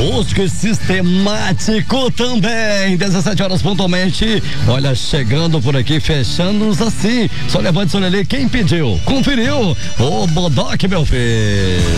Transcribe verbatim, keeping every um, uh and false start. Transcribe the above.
Busque sistemático também, dezessete horas pontualmente. Olha, chegando por aqui, fechando-nos assim. Só levante o olho ali, quem pediu? Conferiu? O Bodoque, meu filho.